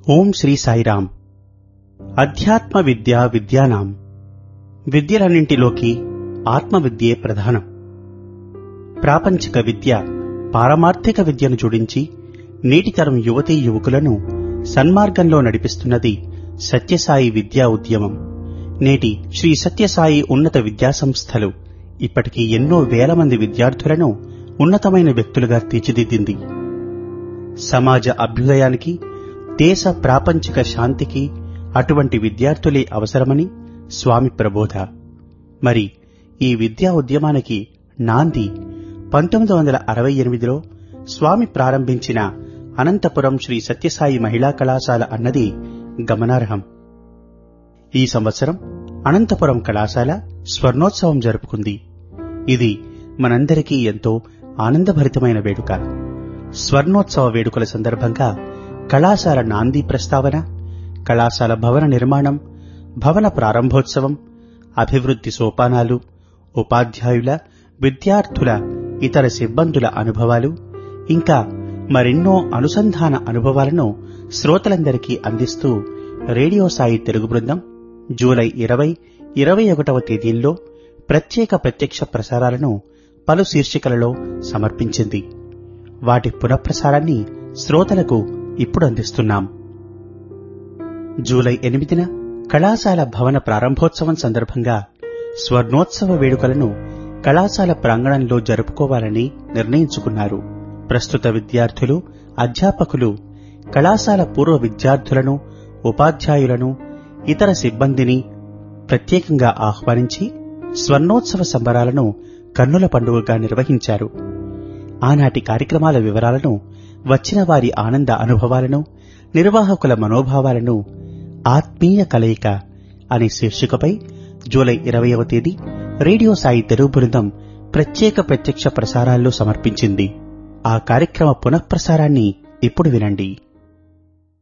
ఓం శ్రీ సాయిరాం. అధ్యాత్మ విద్య విద్యానాం. విద్యలన్నింటిలోకి ఆత్మవిద్యే ప్రధానం. ప్రాపంచిక విద్య పారమార్థిక విద్యను జోడించి నేటితరం యువతీ యువకులను సన్మార్గంలో నడిపిస్తున్నది సత్యసాయి విద్యా ఉద్యమం. నేటి శ్రీ సత్యసాయి ఉన్నత విద్యాసంస్థలు ఇప్పటికీ ఎన్నో వేల మంది విద్యార్థులను ఉన్నతమైన వ్యక్తులుగా తీర్చిదిద్దింది. సమాజ అభ్యుదయానికి, దేశ ప్రాపంచిక శాంతికి అటువంటి విద్యార్థులే అవసరమని స్వామి ప్రబోధ. మరి ఈ విద్యా ఉద్యమానికి నాంది 1968లో స్వామి ప్రారంభించిన అనంతపురం శ్రీ సత్యసాయి మహిళా కళాశాల అన్నది గమనార్హం. ఈ సంవత్సరం అనంతపురం కళాశాల స్వర్ణోత్సవం జరుపుకుంది. ఇది మనందరికీ ఎంతో ఆనందభరితమైన వేడుక. స్వర్ణోత్సవ వేడుకల సందర్భంగా కళాశాల నాంది ప్రస్తావన, కళాశాల భవన నిర్మాణం, భవన ప్రారంభోత్సవం, అభివృద్ధి సోపానాలు, ఉపాధ్యాయుల, విద్యార్థుల, ఇతర సిబ్బందుల అనుభవాలు, ఇంకా మరెన్నో అనుసంధాన అనుభవాలను శ్రోతలందరికీ అందిస్తూ రేడియో సాయి తెలుగు బృందం జూలై 20, 21వ తేదీల్లో ప్రత్యక్ష ప్రసారాలను పలు శీర్షికలలో సమర్పించింది. వాటి పునఃప్రసారాన్ని శ్రోతలకు ఇప్పుడు అందిస్తున్నాం. జూలై 8న కళాశాల భవన ప్రారంభోత్సవం సందర్భంగా స్వర్ణోత్సవ వేడుకలను కళాశాల ప్రాంగణంలో జరుపుకోవాలని నిర్ణయించుకున్నారు. ప్రస్తుత విద్యార్థులు, అధ్యాపకులు కళాశాల పూర్వ విద్యార్థులను, ఉపాధ్యాయులను, ఇతర సిబ్బందిని ప్రత్యేకంగా ఆహ్వానించి స్వర్ణోత్సవ సంబరాలను కన్నుల పండుగగా నిర్వహించారు. ఆనాటి కార్యక్రమాల వివరాలను, వచ్చిన వారి ఆనంద అనుభవాలను, నిర్వాహకుల మనోభావాలను ఆత్మీయ కలయిక అనే శీర్షికపై జూలై 20వ తేదీ రేడియో సాయి తెలుగు బృందం ప్రత్యక్ష ప్రసారాల్లో సమర్పించింది. ఆ కార్యక్రమ పునఃప్రసారాన్ని ఇప్పుడు వినండి.